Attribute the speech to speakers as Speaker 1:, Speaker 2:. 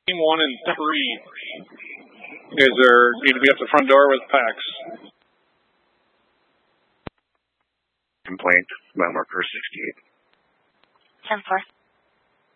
Speaker 1: Team 1 and 3. You guys need to be at the front door with packs.
Speaker 2: Complaint, mile marker 68.
Speaker 3: 10-4.